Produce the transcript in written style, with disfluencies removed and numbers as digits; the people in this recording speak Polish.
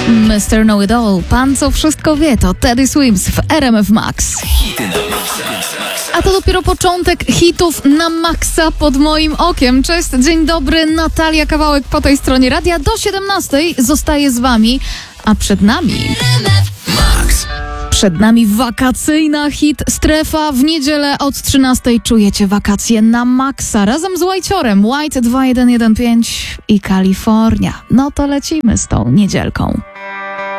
Mr. Know It All, pan co wszystko wie, to Teddy Swims w RMF Max. A to dopiero początek hitów na maksa pod moim okiem. Cześć, dzień dobry, Natalia Kawałek po tej stronie radia. Do 17:00 zostaje z wami, a przed nami... Przed nami wakacyjna hit strefa. W niedzielę od 13:00 czujecie wakacje na maksa razem z Whiteciorem. White 2115 i Kalifornia. No to lecimy z tą niedzielką.